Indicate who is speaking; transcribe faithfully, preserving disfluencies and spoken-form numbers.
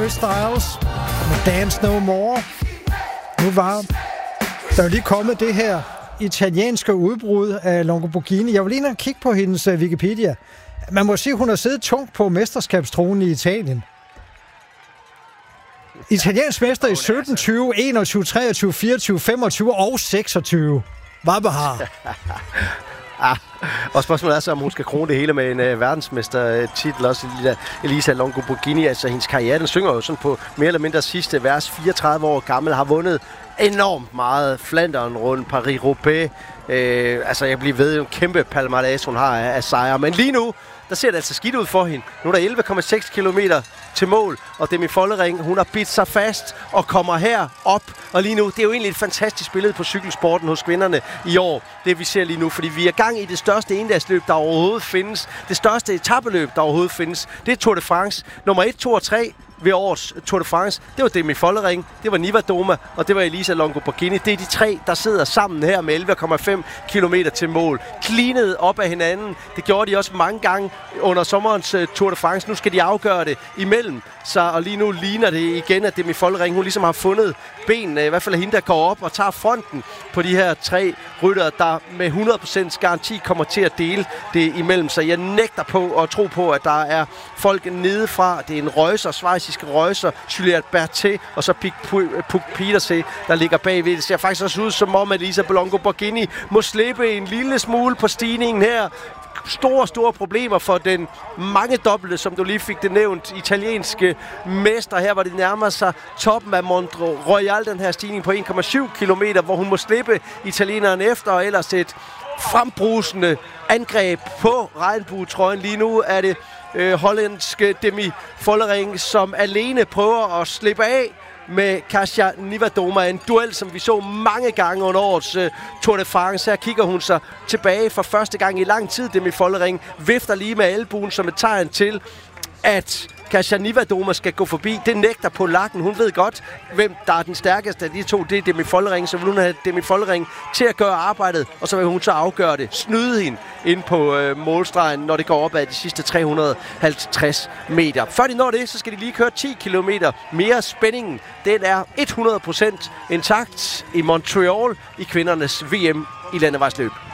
Speaker 1: Harry Styles med Dance No More. Nu var der jo lige kommet det her italienske udbrud af Longoborghini. Jeg vil lige kigge på hendes uh, Wikipedia. Man må sige, at hun har siddet tungt på mesterskabstronen i Italien. Italiensk mester i sytten, tyve, enogtyve, treogtyve, fireogtyve, femogtyve og seksogtyve. Hvad behar?
Speaker 2: Ah, og spørgsmålet er så, om hun skal krone det hele med en uh, verdensmestertitel, også Elisa Longoborghini. Altså, hendes karriere, den synger jo sådan på mere eller mindre sidste vers. fireogtredive år gammel, har vundet enormt meget. Flandern rundt, Paris-Roubaix. Øh, altså, jeg bliver ved, en kæmpe palmarès, hun har af, af sejre. Men lige nu, der ser det altså skidt ud for hende. Nu er der elleve komma seks kilometer til mål, og Demi Follering, hun har bidt sig fast og kommer her op. Og lige nu, det er jo egentlig et fantastisk billede på cykelsporten hos kvinderne i år, det vi ser lige nu, fordi vi er gang i det største endagsløb, der overhovedet findes. Det største etapeløb, der overhovedet findes. Det er Tour de France. Nummer et, to og tre ved årets Tour de France, det var Demi Follering, det var Niva Doma, og det var Elisa Longoborghini. Det er de tre, der sidder sammen her med elleve komma fem kilometer til mål. Cleanet op af hinanden. Det gjorde de også mange gange under sommerens uh, Tour de France. Nu skal de afgøre det imellem. Så, og lige nu ligner det igen, at Demi Follering, hun ligesom har fundet benene, i hvert fald hende, der går op og tager fronten på de her tre ryttere, der med hundrede procent garanti kommer til at dele det imellem. Så jeg nægter på at tro på, at der er folk nedefra. Det er en røjser, schweiziske røjser, Juliette Berthet og så Puk Pieterse, der ligger bagved. Det ser faktisk også ud som om, at Elisa Longoborghini må slippe en lille smule på stigningen her. Store, store problemer for den mangedobbelte, som du lige fik det nævnt, italienske mester. Her var det nærmere sig toppen af Mont Royal, den her stigning på en komma syv kilometer, hvor hun må slippe italieneren efter, og ellers et frembrusende angreb på regnbuetrøjen. Lige nu er det øh, hollandske Demi Follering, som alene prøver at slippe af med Kasia Niva-Doma. En duel, som vi så mange gange under årets uh, Tour de France. Her kigger hun sig tilbage for første gang i lang tid. Demi Follering vifter lige med albuen som et tegn til, at Kasia Niva-Doma skal gå forbi. Det nægter på lakken. Hun ved godt, hvem der er den stærkeste af de to. Det er Demi Follering. Så vil hun have Demi Follering til at gøre arbejdet, og så vil hun så afgøre det. Snyde hende ind på øh, målstregen, når det går op ad de sidste tre hundrede og halvtreds meter. Før de når det, så skal de lige køre ti kilometer mere. Spændingen, den er hundrede procent intakt i Montreal i kvindernes V M i landevejsløb.